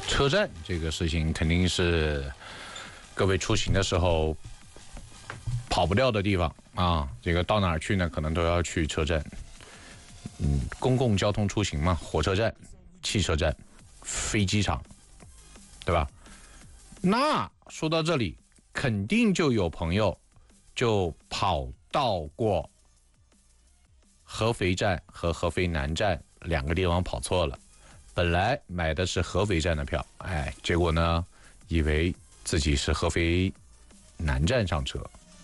车站这个事情肯定是各位出行的时候跑不掉的地方啊。这个到哪儿去呢？可能都要去车站。公共交通出行嘛，火车站、汽车站、飞机场，对吧？那说到这里，肯定就有朋友就跑到过合肥站和合肥南站两个地方跑错了。本来买的是合肥站的票，结果呢，以为自己是合肥南站上车，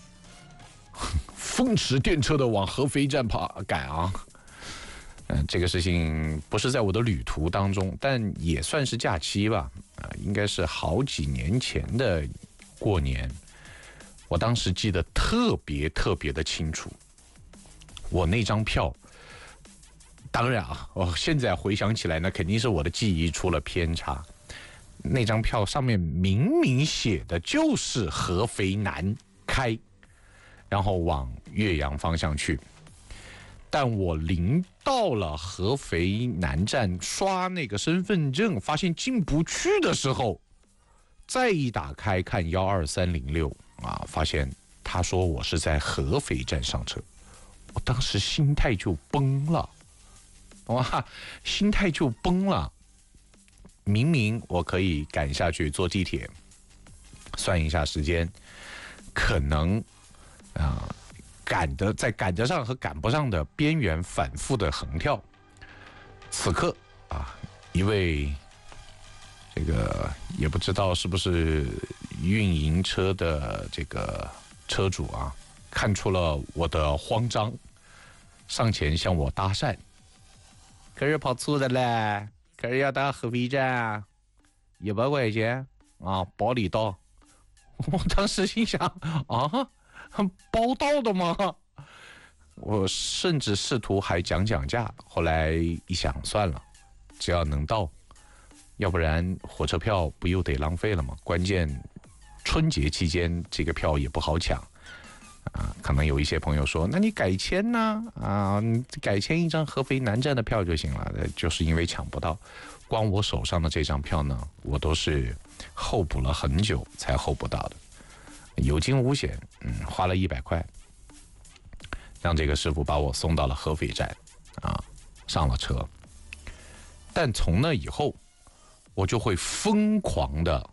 风驰电掣的往合肥站赶啊。这个事情不是在我的旅途当中，但也算是假期吧。应该是好几年前的过年，我当时记得特别的清楚。我那张票，当然啊，我现在回想起来呢，肯定是我的记忆出了偏差。那张票上面明明写的就是合肥南开，然后往岳阳方向去。但我临到了合肥南站刷那个身份证，发现进不去的时候，再一打开看12306发现他说我是在合肥站上车，我当时心态就崩了，心态就崩了。明明我可以赶下去坐地铁，算一下时间，可能在赶得上和赶不上的边缘反复的横跳。此刻一位这个也不知道是不是运营车的这个车主看出了我的慌张，上前向我搭讪：“可是跑错的嘞，可是要到合肥站，100块钱包里到。”我当时心想包到的吗？我甚至试图还讲价，后来一想算了，只要能到，要不然火车票不又得浪费了吗？关键春节期间这个票也不好抢可能有一些朋友说，那你改签呢？你改签一张合肥南站的票就行了。就是因为抢不到，光我手上的这张票呢，我都是候补了很久才候补到的。有惊无险，花了100块，让这个师傅把我送到了合肥站上了车。但从那以后，我就会疯狂的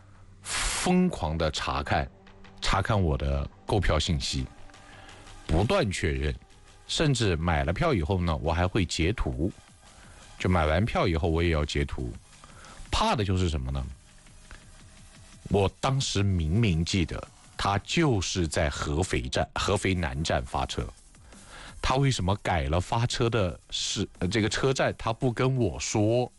查看我的购票信息，不断确认，甚至买了票以后呢，我还会截图。就买完票以后，我也要截图。怕的就是什么呢？我当时明明记得他就是在合肥南站发车，他为什么改了发车的这个车站，他不跟我说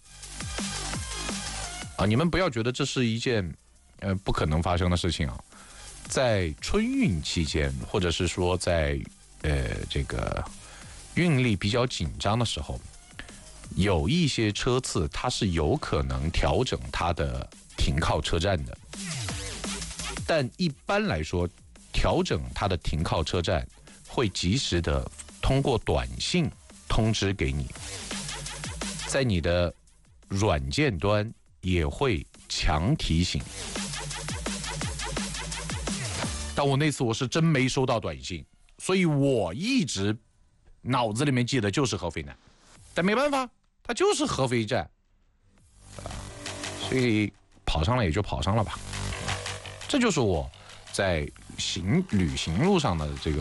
你们不要觉得这是一件不可能发生的事情在春运期间，或者是说在这个运力比较紧张的时候，有一些车次它是有可能调整它的停靠车站的。但一般来说，调整它的停靠车站会及时的通过短信通知给你，在你的软件端也会强提醒。但我那次我是真没收到短信，所以我一直脑子里面记得就是合肥南，但没办法，它就是合肥站所以跑上了也就跑上了吧。这就是我在旅行路上的这个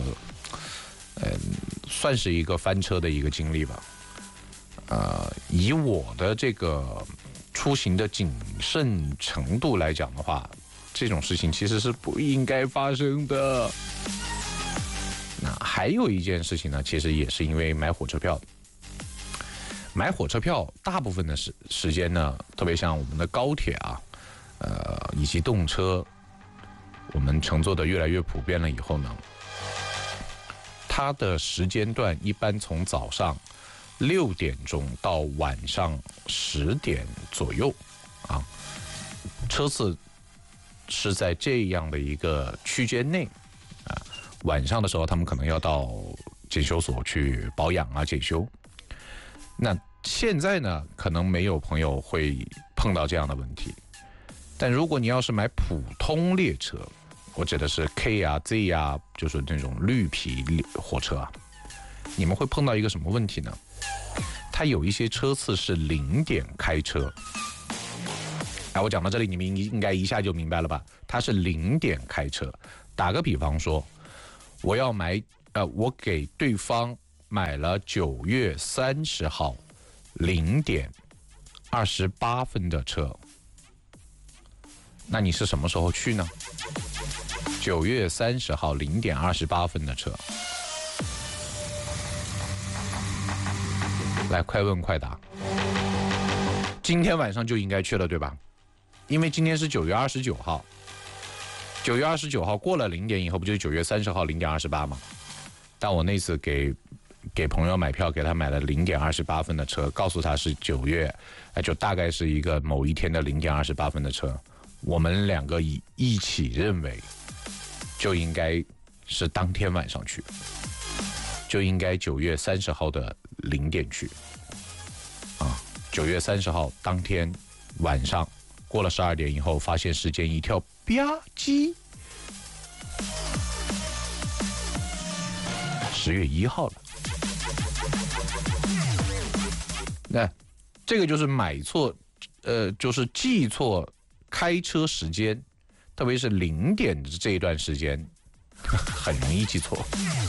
算是一个翻车的一个经历吧。以我的这个出行的谨慎程度来讲的话，这种事情其实是不应该发生的。那还有一件事情呢，其实也是因为买火车票。买火车票大部分的时间呢，特别像我们的高铁以及动车，我们乘坐的越来越普遍了以后呢，它的时间段一般从早上6点钟到晚上10点左右车次是在这样的一个区间内晚上的时候他们可能要到检修所去保养检修。那现在呢，可能没有朋友会碰到这样的问题。但如果你要是买普通列车，我指的是 K 啊 Z 啊，就是那种绿皮火车啊，你们会碰到一个什么问题呢？它有一些车次是0点开车。我讲到这里，你们应该一下就明白了吧？它是0点开车。打个比方说，我给对方买了9月30号0点28分的车，那你是什么时候去呢？9月30号0点28分的车，来，快问快答。今天晚上就应该去了，对吧？因为今天是9月29号，9月29号过了0点以后，不就是9月30号0点28吗？但我那次给朋友买票，给他买了0点28分的车，告诉他是9月，就大概是一个某一天的0点28分的车。我们两个一起认为，就应该是当天晚上去，就应该9月30号的0点去。9月30号当天晚上过了12点以后，发现时间一跳，吧唧，10月1号了。那这个就是买错，就是记错开车时间，特别是0点的这一段时间，很容易记错。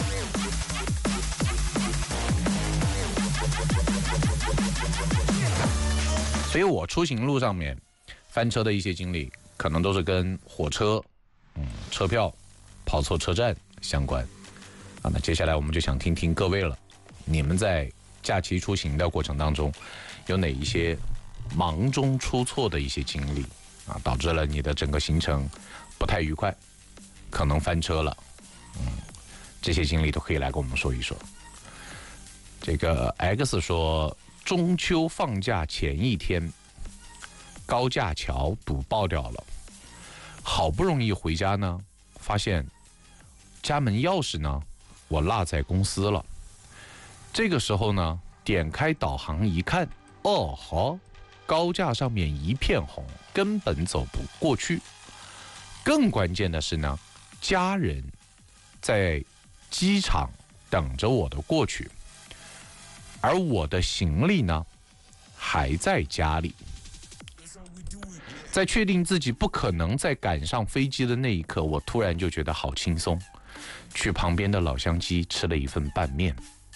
所以我出行路上面翻车的一些经历，可能都是跟火车、车票跑错车站相关。那接下来我们就想听听各位了，你们在假期出行的过程当中，有哪一些忙中出错的一些经历导致了你的整个行程不太愉快，可能翻车了。这些经历都可以来跟我们说一说。这个 X 说，中秋放假前一天，高架桥堵爆掉了，好不容易回家呢，发现家门钥匙呢，我落在公司了。这个时候呢，点开导航一看，高架上面一片红，根本走不过去。更关键的是呢，家人在机场等着我的过去，而我的行李呢还在家里。在确定自己不可能再赶上飞机的那一刻，我突然就觉得好轻松，去旁边的老乡鸡吃了一份拌面。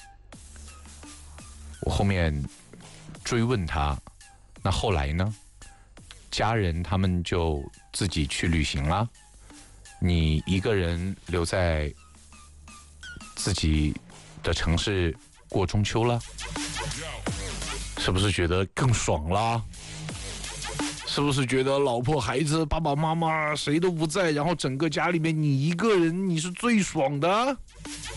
我后面追问他，那后来呢？家人他们就自己去旅行了，你一个人留在自己的城市过中秋了，是不是觉得更爽啦？是不是觉得老婆孩子爸爸妈妈谁都不在，然后整个家里面你一个人，你是最爽的？